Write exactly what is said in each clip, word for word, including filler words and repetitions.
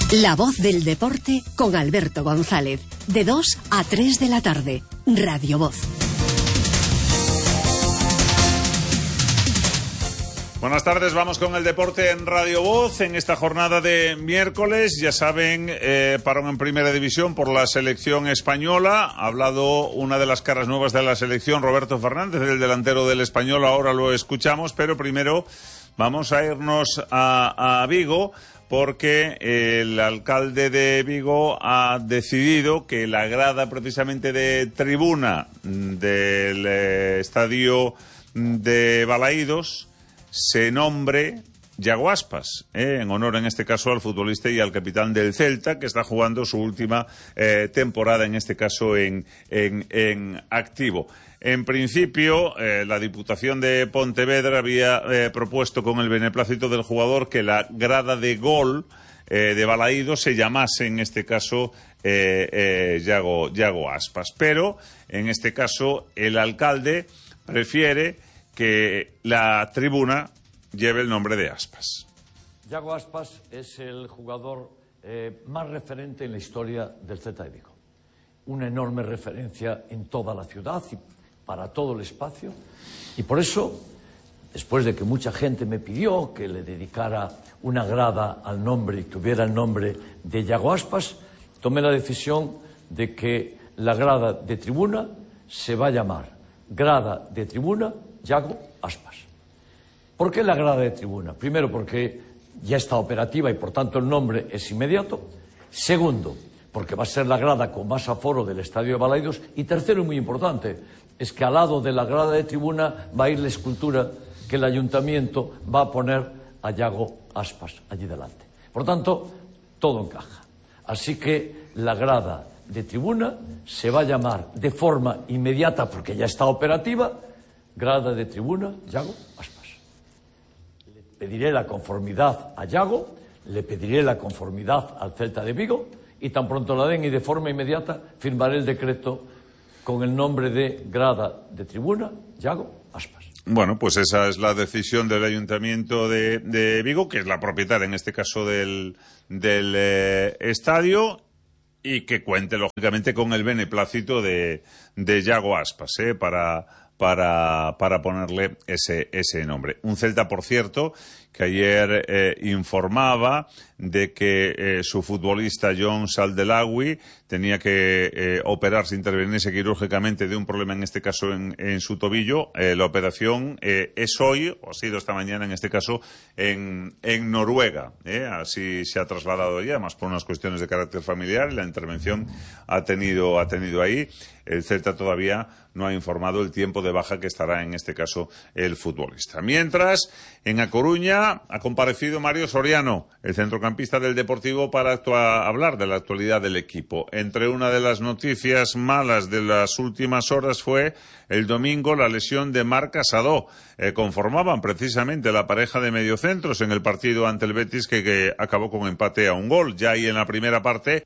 La voz del deporte con Alberto González, de dos a tres de la tarde, Radio Voz. Buenas tardes, vamos con el deporte en Radio Voz en esta jornada de miércoles. Ya saben, eh, parón en Primera División por la selección española. Ha hablado una de las caras nuevas de la selección, Roberto Fernández, el delantero del Español. Ahora lo escuchamos, pero primero vamos a irnos a, a Vigo, porque el alcalde de Vigo ha decidido que la grada precisamente de tribuna del eh, estadio de Balaídos se nombre Yago Aspas, eh, en honor en este caso al futbolista y al capitán del Celta, que está jugando su última eh, temporada, en este caso en, en, en activo. En principio, eh, la Diputación de Pontevedra había eh, propuesto con el beneplácito del jugador que la grada de gol eh, de Balaídos se llamase, en este caso, eh, eh, Yago, Yago Aspas. Pero, en este caso, el alcalde prefiere que la tribuna lleve el nombre de Aspas. Yago Aspas es el jugador eh, más referente en la historia del Celta de Vigo. Una enorme referencia en toda la ciudad y para todo el espacio. Y por eso, después de que mucha gente me pidió que le dedicara una grada al nombre y tuviera el nombre de Yago Aspas, tomé la decisión de que la grada de tribuna se va a llamar Grada de Tribuna Yago Aspas. ¿Por qué la grada de tribuna? Primero, porque ya está operativa y por tanto el nombre es inmediato. Segundo, porque va a ser la grada con más aforo del estadio de Balaídos. Y tercero, y muy importante, es que al lado de la grada de tribuna va a ir la escultura que el ayuntamiento va a poner a Yago Aspas allí delante. Por tanto, todo encaja. Así que la grada de tribuna se va a llamar de forma inmediata, porque ya está operativa, Grada de Tribuna Yago Aspas. Le pediré la conformidad a Yago, le pediré la conformidad al Celta de Vigo, y tan pronto la den y de forma inmediata firmaré el decreto con el nombre de Grada de Tribuna Yago Aspas. Bueno, pues esa es la decisión del Ayuntamiento de, de Vigo, que es la propietaria en este caso del, del eh, estadio, y que cuente lógicamente con el beneplácito de, de Yago Aspas, eh, para, para, para ponerle ese, ese nombre. Un Celta, por cierto, que ayer eh, informaba de que eh, su futbolista John Saldelawi tenía que eh, operarse, intervenirse quirúrgicamente de un problema, en este caso en, en su tobillo. Eh, la operación eh, es hoy, o ha sido esta mañana en este caso, en, en Noruega. Eh, así se ha trasladado ya, más por unas cuestiones de carácter familiar, y la intervención ha tenido, ha tenido ahí. El Celta todavía no ha informado el tiempo de baja que estará, en este caso, el futbolista. Mientras, en A Coruña ha comparecido Mario Soriano, el centrocampista del Deportivo, para actua- hablar de la actualidad del equipo. Entre una de las noticias malas de las últimas horas fue el domingo la lesión de Marc Casadó. Eh, conformaban precisamente la pareja de mediocentros en el partido ante el Betis, que, que acabó con empate a un gol. Ya ahí en la primera parte,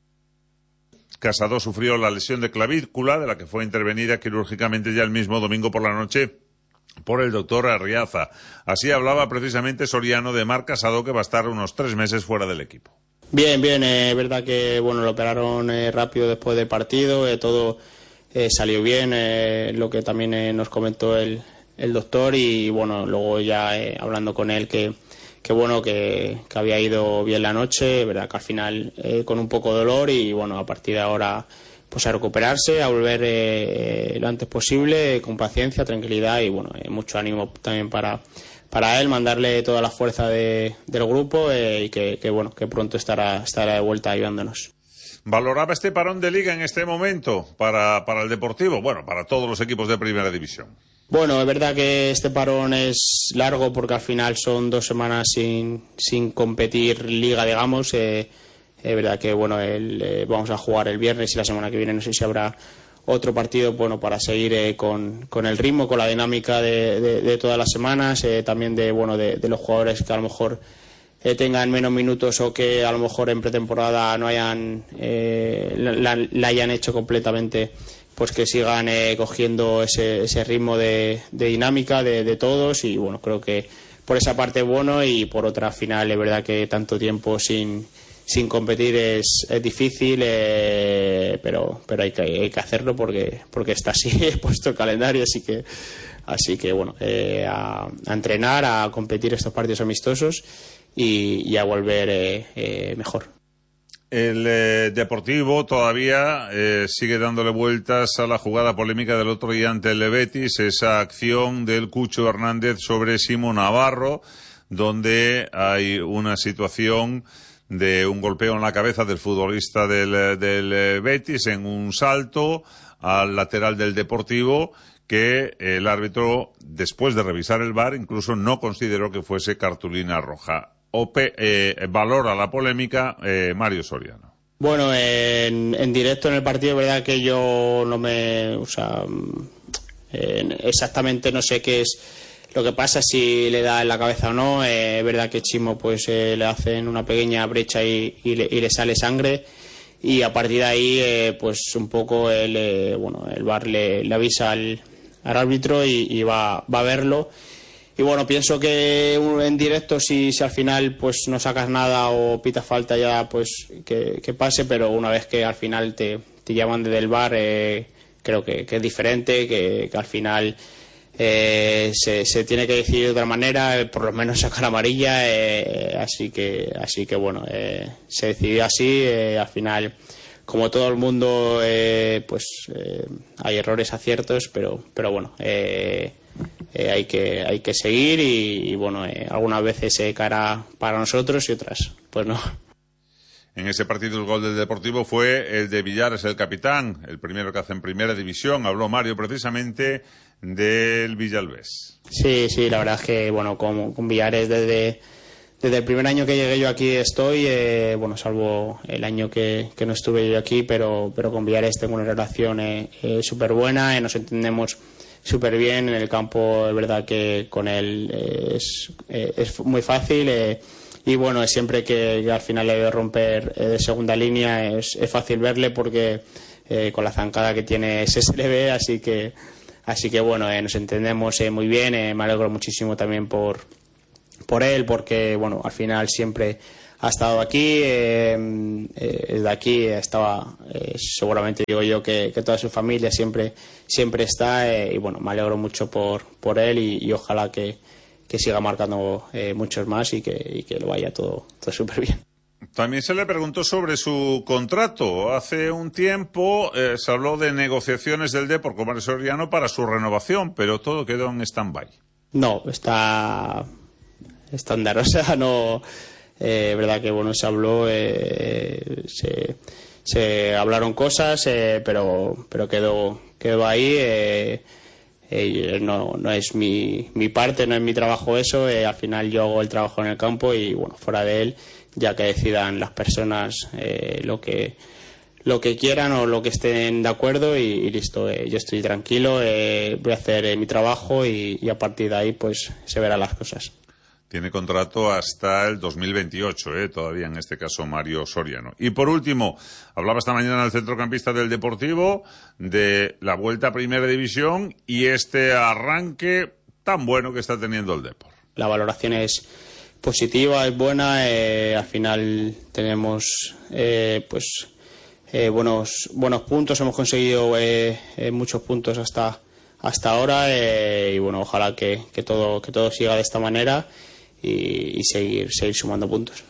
Casadó sufrió la lesión de clavícula, de la que fue intervenida quirúrgicamente ya el mismo domingo por la noche por el doctor Arriaza. Así hablaba precisamente Soriano de Marc Casadó, que va a estar unos tres meses fuera del equipo. Bien, bien, es eh, verdad que bueno, lo operaron eh, rápido después del partido, eh, todo eh, salió bien, eh, lo que también eh, nos comentó el, el doctor, y bueno, luego ya eh, hablando con él que, que bueno, que, que había ido bien la noche, verdad que al final eh, con un poco de dolor, y bueno, a partir de ahora pues a recuperarse, a volver eh, lo antes posible, con paciencia, tranquilidad, y bueno, eh, mucho ánimo también para para él, mandarle toda la fuerza de, del grupo, eh, y que, que bueno, que pronto estará estará de vuelta ayudándonos. ¿Valoraba este parón de liga en este momento para, para el Deportivo? Bueno, para todos los equipos de Primera División. Bueno, es verdad que este parón es largo, porque al final son dos semanas sin, sin competir liga, digamos. Eh, es verdad que bueno, el, eh, vamos a jugar el viernes, y la semana que viene no sé si habrá otro partido, bueno, para seguir eh, con, con el ritmo, con la dinámica de, de, de todas las semanas, eh, también de bueno de, de los jugadores que a lo mejor eh, tengan menos minutos, o que a lo mejor en pretemporada no hayan eh, la, la hayan hecho completamente, pues que sigan eh, cogiendo ese, ese ritmo de, de dinámica de, de todos. Y bueno, creo que por esa parte bueno, y por otra, al final es verdad que tanto tiempo sin sin competir es, es difícil, eh, pero pero hay que hay que hacerlo porque porque está así he puesto el calendario, así que así que bueno, eh, a, a entrenar, a competir estos partidos amistosos y, y a volver eh, eh, mejor. El eh, Deportivo todavía eh, sigue dándole vueltas a la jugada polémica del otro día ante el Betis, esa acción del Cucho Hernández sobre Simón Navarro, donde hay una situación de un golpeo en la cabeza del futbolista del, del Betis en un salto al lateral del Deportivo, que el árbitro, después de revisar el V A R, incluso no consideró que fuese cartulina roja. Ope, eh, valora la polémica eh, Mario Soriano. Bueno, en, en directo en el partido, verdad que yo no me, o sea, eh, exactamente no sé qué es lo que pasa, si le da en la cabeza o no. Es eh, verdad que Chimo pues eh, le hacen una pequeña brecha y, y, le, y le sale sangre, y a partir de ahí eh, pues un poco el, eh, bueno, el V A R le, le avisa al, al árbitro y, y va, va a verlo. Y bueno, pienso que en directo si, si al final pues no sacas nada o pita falta ya pues que, que pase, pero una vez que al final te, te llaman desde el V A R eh, creo que, que es diferente, que, que al final eh, se, se tiene que decidir de otra manera, eh, por lo menos sacar amarilla, eh, así que así que bueno, eh, se decidió así, eh, al final como todo el mundo eh, pues eh, hay errores, aciertos, pero pero bueno, eh, Eh, hay que hay que seguir y, y bueno, eh, algunas veces se eh, cara para nosotros y otras pues no. En ese partido el gol del Deportivo fue el de Villares, el capitán, el primero que hace en primera división. Habló Mario precisamente del Villalbés. Sí, sí, la verdad es que bueno, con, con Villares desde desde el primer año que llegué yo aquí estoy, eh, bueno, salvo el año que, que no estuve yo aquí, pero pero con Villares tengo una relación eh, eh, súper buena, eh, nos entendemos súper bien en el campo. Es verdad que con él eh, es, eh, es muy fácil eh, y bueno, siempre que, que al final le debe romper eh, de segunda línea es, es fácil verle porque eh, con la zancada que tiene se, se le ve, así que así que bueno, eh, nos entendemos eh, muy bien. eh, me alegro muchísimo también por por él, porque bueno, al final siempre ha estado aquí, eh, eh, de aquí estaba, eh, seguramente digo yo que, que toda su familia siempre siempre está, eh, y bueno, me alegro mucho por por él y, y ojalá que, que siga marcando eh, muchos más y que, y que lo vaya todo, todo súper bien. También se le preguntó sobre su contrato. Hace un tiempo eh, se habló de negociaciones del Depor con Mario Soriano para su renovación, pero todo quedó en stand-by. No, está estándar, o sea, no... Eh, verdad que bueno, se habló, eh, se, se hablaron cosas, eh, pero pero quedó quedó ahí. Eh, eh, no no es mi, mi parte, no es mi trabajo eso. Eh, al final yo hago el trabajo en el campo y bueno, fuera de él, ya que decidan las personas eh, lo que lo que quieran o lo que estén de acuerdo y, y listo. Eh, yo estoy tranquilo, eh, voy a hacer eh, mi trabajo y, y a partir de ahí pues se verán las cosas. Tiene contrato hasta el dos mil veintiocho, eh, todavía en este caso Mario Soriano. Y por último, hablaba esta mañana el centrocampista del Deportivo de la vuelta a Primera División y este arranque tan bueno que está teniendo el Depor. La valoración es positiva, es buena. Eh, al final tenemos eh, pues eh, buenos buenos puntos, hemos conseguido eh, eh, muchos puntos hasta hasta ahora eh, y bueno, ojalá que, que todo que todo siga de esta manera. Y, y seguir seguir sumando puntos.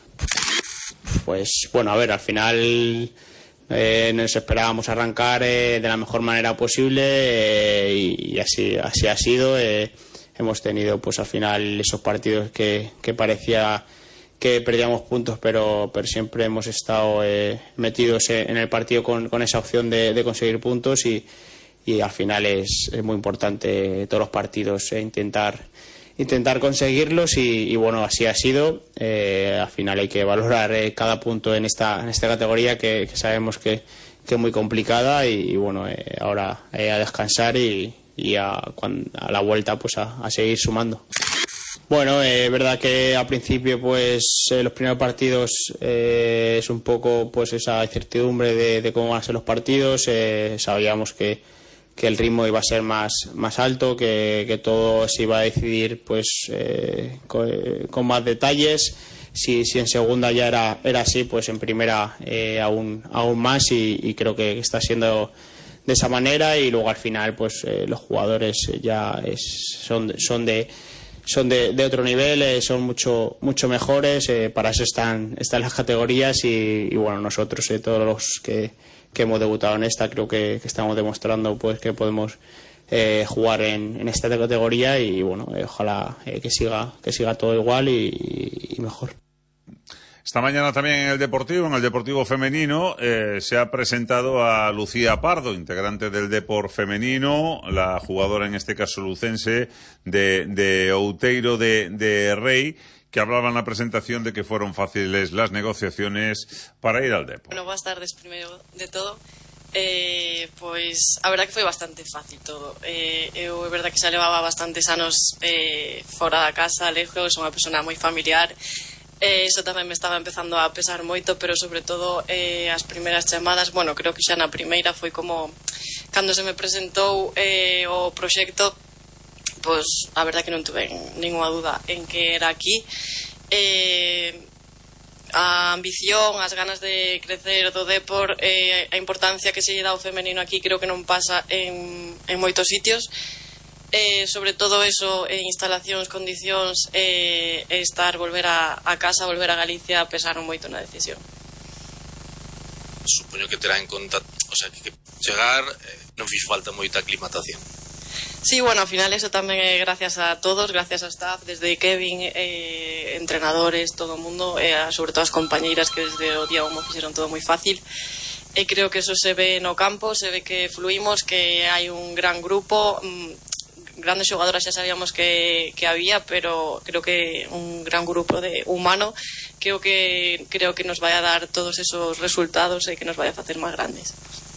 Pues bueno, a ver, al final eh, nos esperábamos arrancar eh, de la mejor manera posible eh, y, y así así ha sido. Eh, hemos tenido pues al final esos partidos que, que parecía que perdíamos puntos, pero pero siempre hemos estado eh, metidos en el partido con, con esa opción de, de conseguir puntos y, y al final es, es muy importante todos los partidos eh, intentar intentar conseguirlos y, y bueno, así ha sido. Eh, al final hay que valorar eh, cada punto en esta en esta categoría que, que sabemos que, que es muy complicada y, y bueno, eh, ahora eh, a descansar y, y a, cuando, a la vuelta pues a, a seguir sumando. Bueno, es eh, verdad que al principio pues eh, los primeros partidos eh, es un poco pues esa incertidumbre de, de cómo van a ser los partidos. Eh, sabíamos que que el ritmo iba a ser más más alto, que, que todo se iba a decidir pues eh, con, con más detalles, si, si en segunda ya era, era así, pues en primera eh, aún, aún más y, y creo que está siendo de esa manera. Y luego al final pues eh, los jugadores ya es, son, son de son de, de otro nivel, eh, son mucho mucho mejores, eh, para eso están, están las categorías y, y bueno, nosotros eh, todos los que, que hemos debutado en esta creo que, que estamos demostrando pues que podemos eh, jugar en, en esta categoría y bueno, eh, ojalá eh, que siga que siga todo igual y, y, y mejor. Esta mañana también en el Deportivo, en el Deportivo Femenino, eh, se ha presentado a Lucía Pardo, integrante del Depor Femenino, la jugadora en este caso lucense de, de Outeiro de, de Rey, que hablaba en la presentación de que fueron fáciles las negociaciones para ir al Depor. Bueno, buenas tardes primero de todo. Eh, pois a verdad que foi bastante fácil todo. eh, eu é verdad que xa levaba bastantes anos eh, fora da casa, lejos, son unha persona moi familiar. Eh, eso tamén me estaba empezando a pesar moito, pero sobre todo eh, as primeiras chamadas, bueno, creo que xa na primeira foi como cando se me presentou eh, o proxecto, pois a verdad que non tuve ninguna duda en que era aquí. eh, a ambición, as ganas de crecer do Depor, eh, a importancia que se lle dá ao femenino aquí creo que non pasa en, en moitos sitios. Eh, sobre todo eso, eh, instalacións, condicións, eh, estar, volver a, a casa, volver a Galicia, pesaron moito na decisión. Supoño que terá en conta, o sea, que, que chegar eh, non fixo falta moita aclimatación. Sí, bueno, ao final eso tamén é gracias a todos, gracias a staff, desde Kevin, eh, entrenadores, todo o mundo, eh, sobre todo as compañeiras que desde o día uno fixeron todo moi fácil. E creo que eso se ve no campo, se ve que fluimos, que hai un gran grupo. mmm, grandes xogadoras xa sabíamos que, que había, pero creo que un gran grupo de humano creo que creo que nos vai a dar todos esos resultados e que nos vai a facer máis grandes.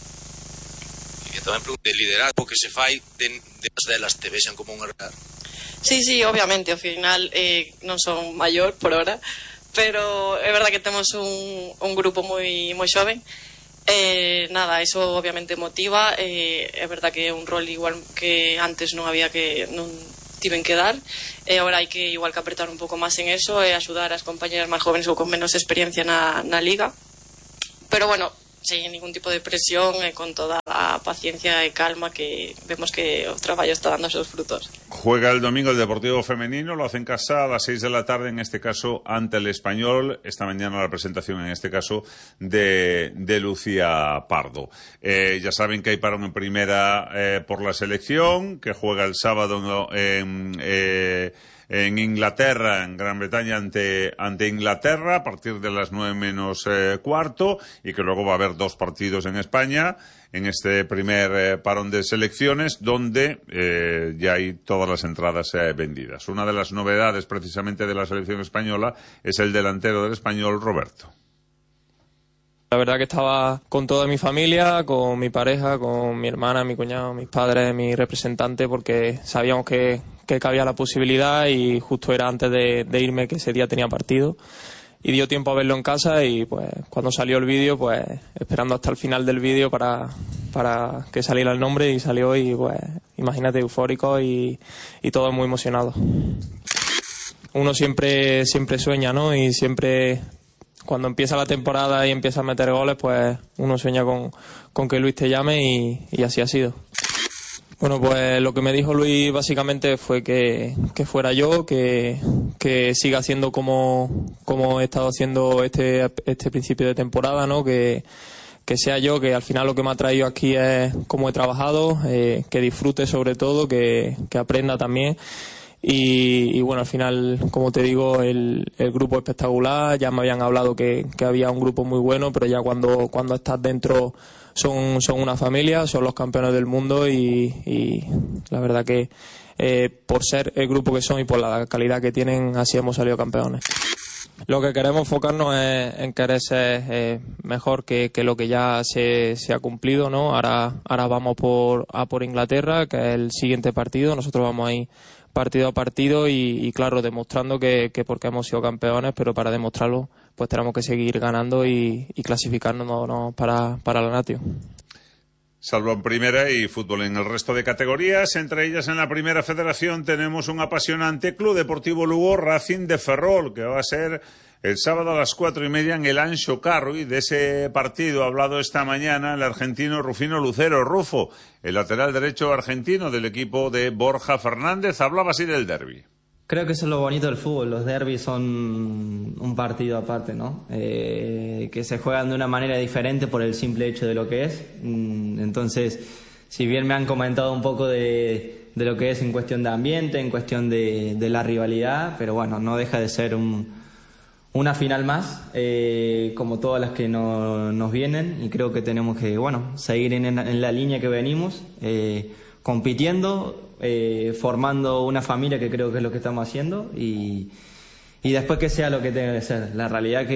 E tamén pregunto de liderazgo que se fai de, de as delas te vexan como un errar. Sí, sí, obviamente, ao final eh, non son maior por hora, pero é verdad que temos un, un grupo moi moi xoven. Eh, nada, eso obviamente motiva. eh, é verdad que é un rol igual que antes non había, que non tiven que dar, e eh, agora hai que igual que apretar un pouco máis en eso e eh, axudar as compañeras máis jóvenes ou con menos experiencia na, na liga, pero bueno, sin ningún tipo de presión e eh, con toda a paciencia e calma, que vemos que o traballo está dando seus frutos. Juega el domingo el Deportivo Femenino, lo hace en casa a las seis de la tarde, en este caso ante el Español. Esta mañana la presentación, en este caso, de, de Lucía Pardo. Eh, ya saben que hay parón en primera eh, por la selección, que juega el sábado en... Eh, en Inglaterra, en Gran Bretaña ante, ante Inglaterra a partir de las nueve menos eh, cuarto, y que luego va a haber dos partidos en España en este primer eh, parón de selecciones, donde eh, ya hay todas las entradas eh, vendidas. Una de las novedades precisamente de la selección española es el delantero del Español, Roberto. La verdad que estaba con toda mi familia, con mi pareja, con mi hermana, mi cuñado, mis padres, mi representante, porque sabíamos que, que cabía la posibilidad y justo era antes de, de irme, que ese día tenía partido, y dio tiempo a verlo en casa. Y pues cuando salió el vídeo, pues esperando hasta el final del vídeo para, para que saliera el nombre, y salió, y pues imagínate, eufórico y, y todo muy emocionado. Uno siempre, siempre sueña, ¿no? Y siempre... Cuando empieza la temporada y empieza a meter goles, pues uno sueña con, con que Luis te llame, y, y así ha sido. Bueno, pues lo que me dijo Luis básicamente fue que, que fuera yo, que, que siga haciendo como, como he estado haciendo este, este principio de temporada, ¿no? Que, que sea yo, que al final lo que me ha traído aquí es cómo he trabajado, eh, que disfrute sobre todo, que, que aprenda también. Y, y bueno, al final, como te digo, el, el grupo es espectacular. Ya me habían hablado que, que había un grupo muy bueno, pero ya cuando, cuando estás dentro son, son una familia, son los campeones del mundo, y, y la verdad que eh, por ser el grupo que son y por la calidad que tienen, así hemos salido campeones. Lo que queremos enfocarnos es en querer ser eh, mejor que, que lo que ya se, se ha cumplido, ¿no? Ahora, ahora vamos por, a por Inglaterra, que es el siguiente partido. Nosotros vamos a ir partido a partido y, y claro, demostrando que, que porque hemos sido campeones, pero para demostrarlo pues tenemos que seguir ganando y, y clasificarnos no, para, para la Natio. Salvo en primera y fútbol en el resto de categorías, entre ellas en la primera federación tenemos un apasionante Club Deportivo Lugo Racing de Ferrol, que va a ser el sábado a las cuatro y media en el Anxo Carro, y de ese partido ha hablado esta mañana el argentino Rufino Lucero. Rufo, el lateral derecho argentino del equipo de Borja Fernández, hablaba así del derbi. Creo que eso es lo bonito del fútbol. Los derbis son un partido aparte, ¿no? Eh, que se juegan de una manera diferente por el simple hecho de lo que es. Entonces, si bien me han comentado un poco de, de lo que es en cuestión de ambiente, en cuestión de, de la rivalidad, pero bueno, no deja de ser un, una final más, eh, como todas las que no, nos vienen, y creo que tenemos que, bueno, seguir en, en la línea que venimos, eh, compitiendo, Eh, formando una familia, que creo que es lo que estamos haciendo, y, y después que sea lo que tenga que ser. La realidad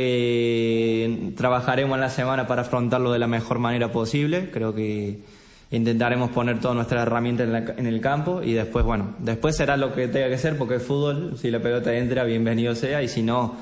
que trabajaremos en la semana para afrontarlo de la mejor manera posible. Creo que intentaremos poner todas nuestras herramientas en, la, en el campo, y después, bueno, después será lo que tenga que ser, porque es fútbol. Si la pelota entra, bienvenido sea, y si no,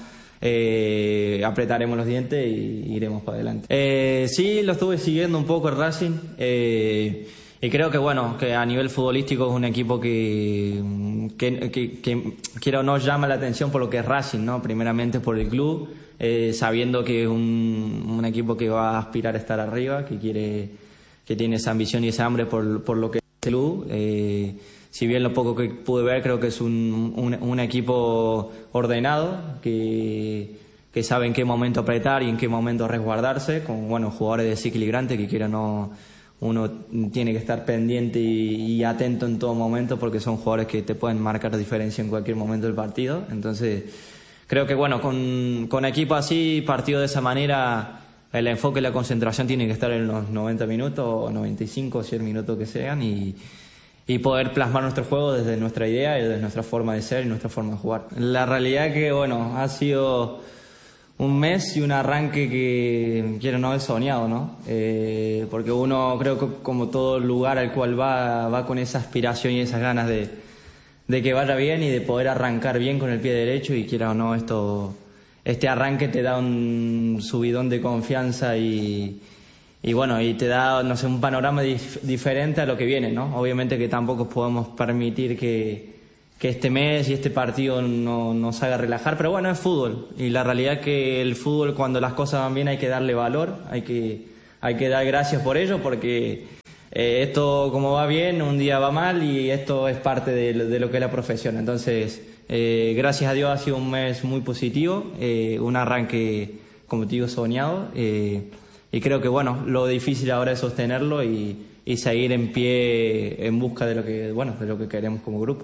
eh, apretaremos los dientes y iremos para adelante. Eh, sí, lo estuve siguiendo un poco el Racing, eh, y creo que, bueno, que a nivel futbolístico es un equipo que, que, que, que quiera o no, llama la atención por lo que es Racing, ¿no? Primeramente por el club, eh, sabiendo que es un, un equipo que va a aspirar a estar arriba, que quiere, que tiene esa ambición y esa hambre por, por lo que es el club. Eh, si bien lo poco que pude ver, creo que es un, un, un equipo ordenado, que, que sabe en qué momento apretar y en qué momento resguardarse, con, bueno, jugadores desequilibrantes que quiera no... Uno tiene que estar pendiente y, y atento en todo momento, porque son jugadores que te pueden marcar diferencia en cualquier momento del partido. Entonces, creo que, bueno, con, con equipo así, partido de esa manera, el enfoque y la concentración tiene que estar en los noventa minutos, o noventa y cinco, o cien minutos que sean, y, y poder plasmar nuestro juego desde nuestra idea y desde nuestra forma de ser y nuestra forma de jugar. La realidad que, bueno, ha sido un mes y un arranque que quiero no haber soñado, ¿no? Eh, porque uno, creo que como todo lugar al cual va, va con esa aspiración y esas ganas de, de que vaya bien y de poder arrancar bien con el pie derecho, y quiera o no, esto, este arranque te da un subidón de confianza y, y bueno, y te da, no sé, un panorama dif- diferente a lo que viene, ¿no? Obviamente que tampoco podemos permitir que que este mes y este partido no nos haga relajar, pero bueno, es fútbol, y la realidad es que el fútbol, cuando las cosas van bien, hay que darle valor, hay que, hay que dar gracias por ello, porque eh, esto, como va bien, un día va mal, y esto es parte de, de lo que es la profesión. Entonces, eh, gracias a Dios ha sido un mes muy positivo, eh, un arranque, como te digo, soñado, eh, y creo que, bueno, lo difícil ahora es sostenerlo y, y seguir en pie en busca de lo que, bueno, de lo que queremos como grupo.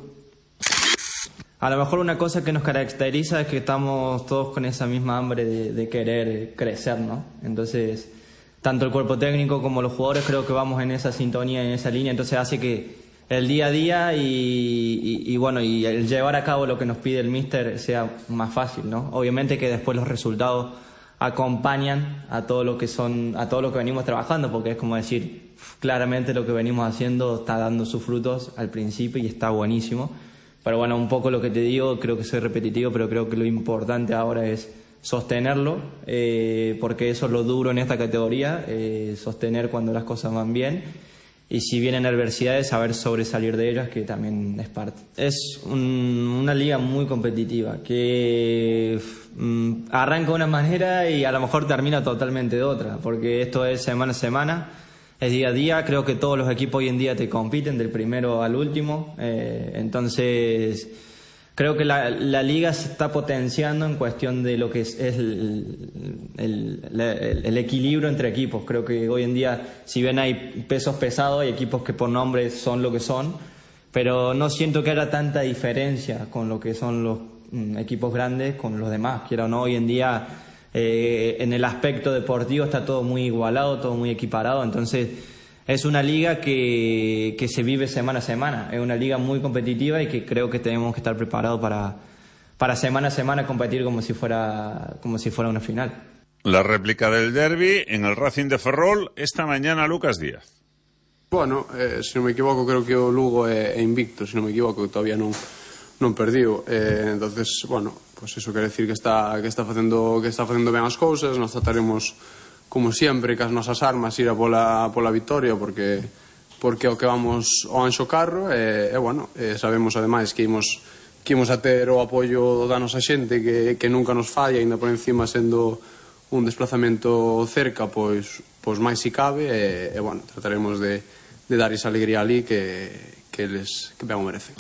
A lo mejor una cosa que nos caracteriza es que estamos todos con esa misma hambre de, de querer crecer, ¿no? Entonces, tanto el cuerpo técnico como los jugadores creo que vamos en esa sintonía, en esa línea, entonces hace que el día a día y, y, y bueno, y el llevar a cabo lo que nos pide el míster sea más fácil, ¿no? Obviamente que después los resultados acompañan a todo lo que son, a todo lo que venimos trabajando, porque es como decir, claramente lo que venimos haciendo está dando sus frutos al principio y está buenísimo. Pero bueno, un poco lo que te digo, creo que soy repetitivo, pero creo que lo importante ahora es sostenerlo, eh, porque eso es lo duro en esta categoría, eh, sostener cuando las cosas van bien, y si vienen adversidades, saber sobresalir de ellas, que también es parte. Es un, una liga muy competitiva, que mm, arranca de una manera y a lo mejor termina totalmente de otra, porque esto es semana a semana, es día a día. Creo que todos los equipos hoy en día te compiten del primero al último, eh, entonces creo que la, la liga se está potenciando en cuestión de lo que es, es el, el, el, el equilibrio entre equipos. Creo que hoy en día, si bien hay pesos pesados, hay equipos que por nombre son lo que son, pero no siento que haya tanta diferencia con lo que son los mm, equipos grandes con los demás. Quiero o no, hoy en día eh, en el aspecto deportivo está todo muy igualado, todo muy equiparado, entonces es una liga que, que se vive semana a semana, es una liga muy competitiva y que creo que tenemos que estar preparados para, para semana a semana competir como si fuera, como si fuera una final. La réplica del derbi en el Racing de Ferrol esta mañana, Lucas Díaz. Bueno, eh, se non me equivoco, creo que o Lugo é, é invicto, se non me equivoco, todavía non non perdiu. Eh, entonces, bueno, pues eso quere decir que está que está facendo que está facendo ben as cousas. Nos trataremos como sempre cas nosas armas ir a pola pola vitoria porque porque o que vamos ao Anxo Carro e, e bueno, eh, sabemos ademais que imos que imos a ter o apoio da nosa xente que, que nunca nos falla, ainda por encima sendo un desplazamento cerca, pois, pois máis si cabe, e, e bueno, trataremos de, de dar esa alegría ali que, que eles que ben o merecen.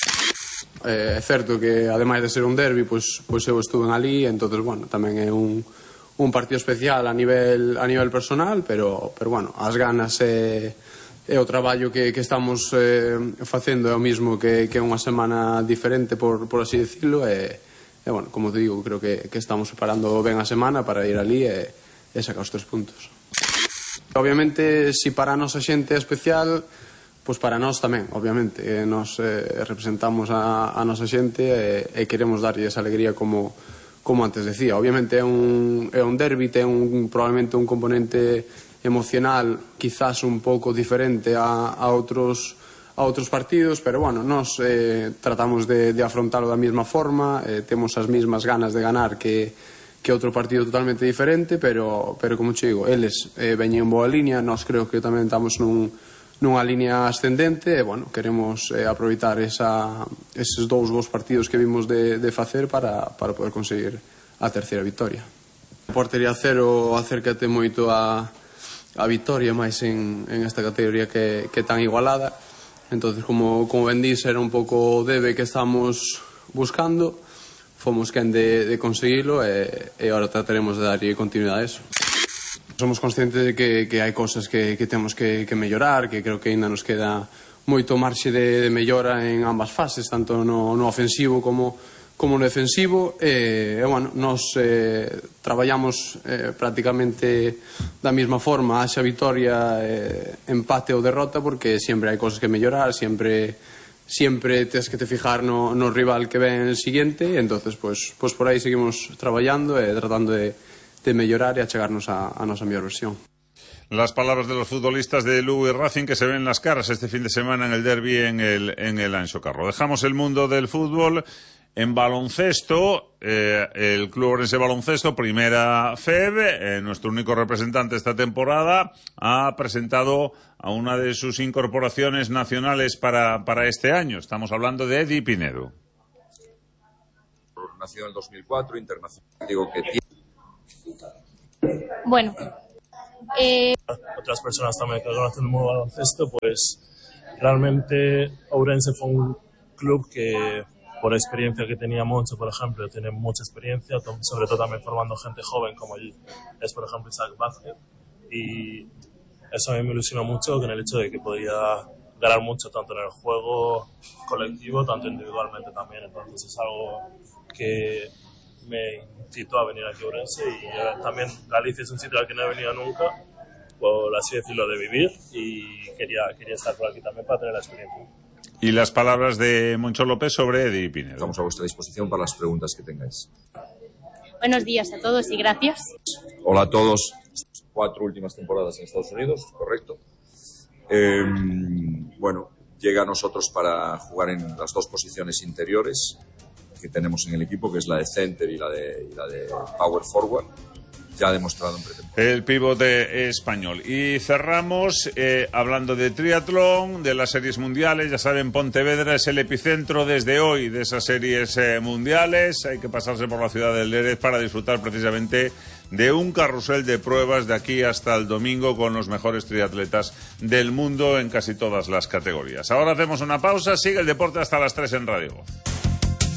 É certo que, ademais de ser un derbi, pois, pois eu estuve ali, entonces, bueno, tamén é un, un partido especial a nivel, a nivel personal, pero, pero bueno, as ganas e, e o traballo que, que estamos eh, facendo é o mismo que, que unha semana diferente, por, por así decirlo, e E, bueno, como te digo, creo que, que estamos preparando ben a semana para ir ali e, e sacar os tres puntos. Obviamente, si para a nosa xente é especial, pois para nós tamén, obviamente. Eh, nos eh, representamos a, a nosa xente e, e queremos darlle esa alegría como, como antes decía. Obviamente é un, é un derbi, ten un, probablemente un componente emocional quizás un pouco diferente a, a outros a outros partidos, pero bueno, nos eh, tratamos de, de afrontalo da mesma forma, eh, temos as mesmas ganas de ganar que, que outro partido totalmente diferente, pero, pero como che digo, eles eh, veñen en boa línea, nós creo que tamén estamos nun, nunha línea ascendente, e bueno, queremos eh, aproveitar esa, eses dous bons partidos que vimos de, de facer para, para poder conseguir a terceira victoria. Portería cero, acércate moito a, a victoria, máis en, en esta categoría que, que tan igualada. Entonces, como, como ben dís, era un pouco o debe que estamos buscando, fomos quen de, de conseguilo e, e agora trataremos de darlle continuidade a eso. Somos conscientes de que, que hai cosas que, que temos que, que mellorar, que creo que ainda nos queda moito marxe de, de mellora en ambas fases, tanto no, no ofensivo como, como no defensivo, e, e bueno, nos eh, traballamos eh, prácticamente da mesma forma, haxa vitoria, eh, empate ou derrota, porque sempre hai cosas que mellorar, sempre sempre tens que te fijar no, no rival que ven el siguiente, e entonces pues, pues por aí seguimos traballando e tratando de, de mellorar e achegarnos a, a nosa mellor versión. Las palabras de los futbolistas de Lugo y Racing que se ven las caras este fin de semana en el derbi en el, en el Anxo Carro. Dejamos el mundo del fútbol. En baloncesto, eh, el Club Ourense Baloncesto, Primera F E B, eh, nuestro único representante esta temporada, ha presentado a una de sus incorporaciones nacionales para, para este año. Estamos hablando de Eddie Pinedo. Nació en el dos mil cuatro, internacional. Digo que Bueno. Eh... Otras personas también que conocen el mundo baloncesto, pues realmente Ourense fue un club que, por experiencia que tenía Moncho, por ejemplo, tiene mucha experiencia, sobre todo también formando gente joven como es, por ejemplo, Isaac Vázquez, y eso a mí me ilusionó mucho con el hecho de que podía ganar mucho tanto en el juego colectivo, tanto individualmente también. Entonces es algo que me incitó a venir aquí a Ourense, y eh, también Galicia es un sitio al que no he venido nunca, por así decirlo, de vivir, y quería, quería estar por aquí también para tener la experiencia. Y las palabras de Moncho López sobre Eddie Pinedo. Estamos a vuestra disposición para las preguntas que tengáis. Buenos días a todos y gracias. Hola a todos. Cuatro últimas temporadas en Estados Unidos, correcto. Eh, bueno, llega a nosotros para jugar en las dos posiciones interiores que tenemos en el equipo, que es la de center y la de, y la de power forward. Ya ha demostrado en pretemporada. El pivote español. Y cerramos eh, hablando de triatlón, de las series mundiales. Ya saben, Pontevedra es el epicentro desde hoy de esas series eh, mundiales. Hay que pasarse por la ciudad del Lérez para disfrutar precisamente de un carrusel de pruebas de aquí hasta el domingo con los mejores triatletas del mundo en casi todas las categorías. Ahora hacemos una pausa. Sigue el deporte hasta las tres en Radio Voz.